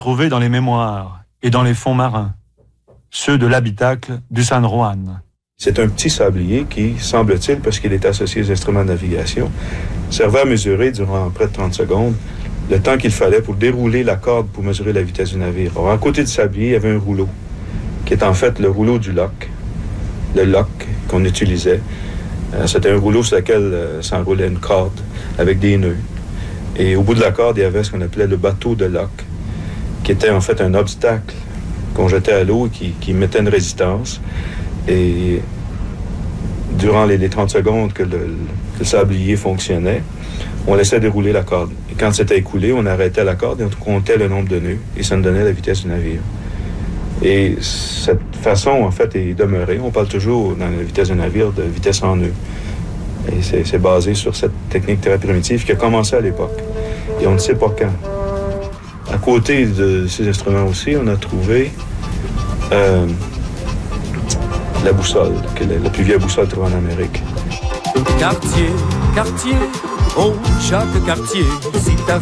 Trouvés dans les mémoires et dans les fonds marins, ceux de l'habitacle du San Juan. C'est un petit sablier qui, semble-t-il, parce qu'il est associé aux instruments de navigation, servait à mesurer durant près de 30 secondes le temps qu'il fallait pour dérouler la corde pour mesurer la vitesse du navire. Alors, à côté du sablier, il y avait un rouleau, qui est en fait le rouleau du loch, le loch qu'on utilisait. C'était un rouleau sur lequel s'enroulait une corde avec des nœuds. Et au bout de la corde, il y avait ce qu'on appelait le bateau de loch, qui était en fait un obstacle qu'on jetait à l'eau et qui mettait une résistance. Et durant les 30 secondes que le sablier fonctionnait, on laissait dérouler la corde. Et quand c'était écoulé, on arrêtait la corde et on comptait le nombre de nœuds. Et ça nous donnait la vitesse du navire. Et cette façon, en fait, est demeurée. On parle toujours, dans la vitesse du navire, de vitesse en nœuds. Et c'est basé sur cette technique très primitive qui a commencé à l'époque. Et on ne sait pas quand. À côté de ces instruments aussi, on a trouvé la boussole, qui est la plus vieille boussole trouvée en Amérique. Quartier, quartier, oh, chaque quartier, si t'as